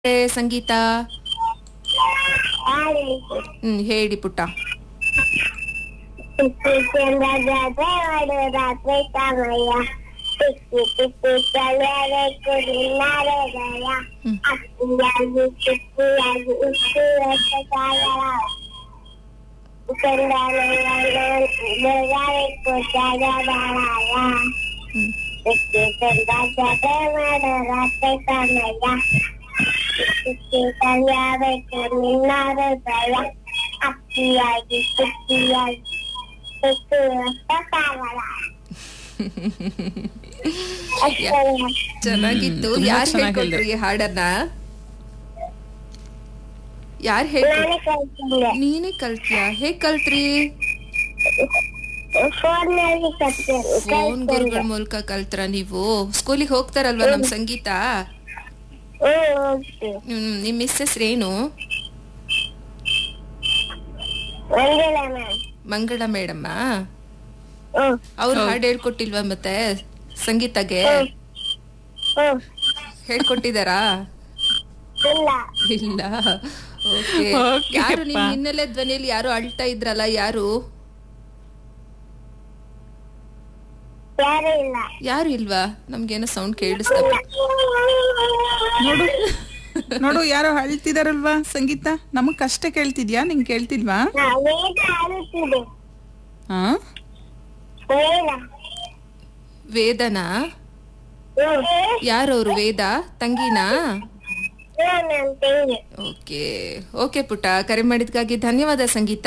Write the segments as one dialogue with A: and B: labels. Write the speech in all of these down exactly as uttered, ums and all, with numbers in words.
A: ಏ, ಸಂಗೀತ ಹ್ಮ್ ಹೇಳಿ ಪುಟ್ಟ.
B: ರಾತ್ರಿ ಸಮಯ ಟಿಕ್ಕಿ ಟಿಕ್ಕಿ ಚಳಿಯಬೇಕು ನಿನ್ನಾರೆದಯ ಅಕ್ಕಿಯಾಗಿ ಟಿಕ್ಕಿಯಾಗಿ ಇಷ್ಟು ವರ್ಷ ಸಾಗರ ಬೆಳಗಾಬೇಕು ಜಗದಾಳಯ ಟಿಕ್ಕಿ ಚಂದ ಜಗ ಮಾಡೋ ರಾತ್ರಿ ಸಮಯ ಟಿಕ್ಕಿ ಚಳಿಯಬೇಕು ನಿನ್ನಾರೆದಯ ಅಕ್ಕಿಯಾಗಿ ಟಿಕ್ಕಿಯಾಗಿ ಇಷ್ಟು ವರ್ಷ ಸಾಗರ.
A: ಚೆನ್ನಾಗಿತ್ತು. ಯಾರು ಹೇಳ್ಕೊಟ್ರಿ ಈ ಹಾಡನ್ನ? ಯಾರು ಹೇಳ್ಕೊಟ್ರಿ? ನೀನೇ ಕಲ್ತ್ಯಾ? ಹೇಗ್ ಕಲ್ತ್ರಿ? ಫೋನ್ ಗುರುಗಳ ಮೂಲಕ ಕಲ್ತ್ರ ನೀವು? ಸ್ಕೂಲಿಗೆ ಹೋಗ್ತಾರಲ್ವಾ ನಮ್ ಸಂಗೀತ? ಹ್ಮ್ ನಿಮ್ ಮಿಸ್ ಹೆಸ್ರೇನು? ಮಂಗಳ ಮೇಡಮ್ಮ. ಅವ್ರು ಹಾಡು ಹೇಳ್ಕೊಟ್ಟಿಲ್ವಾ ಮತ್ತೆ ಸಂಗೀತಗೆ? ಹೇಳ್ಕೊಟ್ಟಿದಾರಾ? ಇಲ್ಲ. ಓಕೆ. ಯಾರು ನಿಮ್ ಹಿನ್ನೆಲೆ ಧ್ವನಿಯಲ್ಲಿ ಯಾರು ಅಳ್ತಾ ಇದ್ರಲ್ಲ, ಯಾರು? ಯಾರು ಇಲ್ವಾ? ನಮ್ಗೇನೋ ಸೌಂಡ್ ಕೇಳಿಸ್ತಾ.
C: ನೋಡು ನೋಡು ಯಾರೋ ಅಳ್ತಿದಾರಲ್ವಾ ಸಂಗೀತ. ನಮಗ್ ಕಷ್ಟ ಕೇಳ್ತಿದ್ಯಾ? ನಿಂಗ್ ಕೇಳ್ತಿಲ್ವಾ? ಹಾ
A: ವೇದನಾ? ಯಾರವ್ರು? ವೇದ ತಂಗಿನಾ? ಓಕೆ ಓಕೆ ಪುಟ್ಟ, ಕರೆ ಮಾಡಿದ್ಗಾಗಿ ಧನ್ಯವಾದ ಸಂಗೀತ.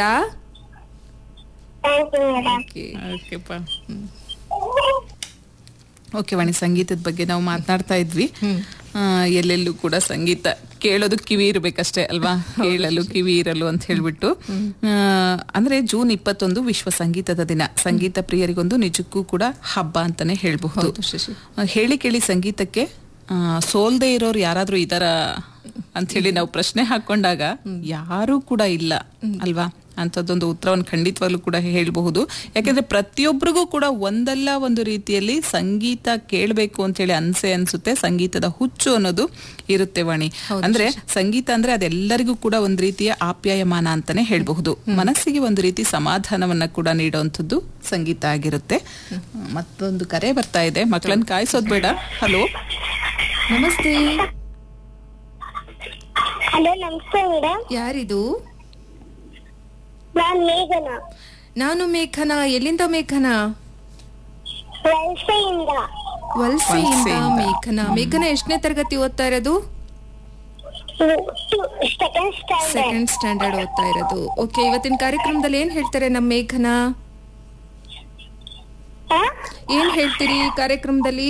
C: ಓಕೆ ವಾಣಿ, ಸಂಗೀತದ ಬಗ್ಗೆ ನಾವು ಮಾತನಾಡ್ತಾ ಇದ್ವಿ. ಎಲ್ಲೆಲ್ಲೂ ಕೂಡ ಸಂಗೀತ ಕೇಳೋದು ಕಿವಿ ಇರ್ಬೇಕಷ್ಟೇ ಅಲ್ವಾ? ಕೇಳಲು ಕಿವಿ ಇರಲು ಅಂತ ಹೇಳ್ಬಿಟ್ಟು. ಅಂದ್ರೆ ಜೂನ್ ಇಪ್ಪತ್ತೊಂದು ವಿಶ್ವ ಸಂಗೀತದ ದಿನ. ಸಂಗೀತ ಪ್ರಿಯರಿಗೊಂದು ನಿಜಕ್ಕೂ ಕೂಡ ಹಬ್ಬ ಅಂತಾನೆ ಹೇಳ್ಬಹುದು. ಹೇಳಿ ಕೇಳಿ ಸಂಗೀತಕ್ಕೆ ಸೋಲ್ದೇ ಇರೋರು ಯಾರಾದ್ರೂ ಇದಾರ ಅಂತ ಹೇಳಿ ನಾವು ಪ್ರಶ್ನೆ ಹಾಕೊಂಡಾಗ ಯಾರು ಕೂಡ ಇಲ್ಲ ಅಲ್ವಾ? ಅಂತದೊಂದು ಉತ್ತರವನ್ನು ಖಂಡಿತವಾಗ್ಲೂ ಕೂಡ ಹೇಳ್ಬಹುದು. ಯಾಕಂದ್ರೆ ಪ್ರತಿಯೊಬ್ಬರಿಗೂ ಕೂಡ ಒಂದಲ್ಲ ಒಂದು ರೀತಿಯಲ್ಲಿ ಸಂಗೀತ ಕೇಳಬೇಕು ಅಂತ ಹೇಳಿ ಅನ್ಸೆ ಅನ್ಸುತ್ತೆ. ಸಂಗೀತದ ಹುಚ್ಚು ಅನ್ನೋದು ಇರುತ್ತೆ ವಾಣಿ. ಅಂದ್ರೆ ಸಂಗೀತ ಅಂದ್ರೆ ಅದೆಲ್ಲರಿಗೂ ಕೂಡ ಒಂದ್ ರೀತಿಯ ಆಪ್ಯಾಯಮಾನ ಅಂತಾನೆ ಹೇಳ್ಬಹುದು. ಮನಸ್ಸಿಗೆ ಒಂದು ರೀತಿ ಸಮಾಧಾನವನ್ನ ಕೂಡ ನೀಡುವಂಥದ್ದು ಸಂಗೀತ ಆಗಿರುತ್ತೆ. ಮತ್ತೊಂದು ಕರೆ ಬರ್ತಾ ಇದೆ, ಮಕ್ಕಳನ್ನ ಕಾಯಿಸೋದ್ ಬೇಡ. ಹಲೋ,
A: ನಮಸ್ತೆ.
B: ಹಲೋ, ನಮಸ್ತೆ ಮೇಡಮ್.
A: ಯಾರಿದು?
B: ನಾನು
A: ಮೇಘನಾ. ಎಲ್ಲಿಂದ ಮೇಘನಾ?
B: ವಲಸೆಯಿಂದ.
A: ವಲಸೆಯಿಂದ ಮೇಘನಾ. ಮೇಘನಾ ಎಷ್ಟನೇ ತರಗತಿ ಓದ್ತಾ ಇರೋದು? ಸೆಕೆಂಡ್ ಸ್ಟ್ಯಾಂಡರ್ಡ್ ಓದ್ತಾ ಇರೋದು. ಓಕೆ, ಇವತ್ತಿನ ಕಾರ್ಯಕ್ರಮದಲ್ಲಿ ಏನ್ ಹೇಳ್ತಾರೆ ನಮ್ ಮೇಘನಾ? ಏನ್ ಹೇಳ್ತೀರಿ ಕಾರ್ಯಕ್ರಮದಲ್ಲಿ?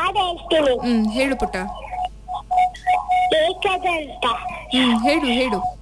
A: ಹ್ಮ್ ಹೇಳು ಪುಟ್ಟ.
B: ಏಕದಂತ.
A: ಹ್ಮ್ ಹೇಳು ಹೇಳು.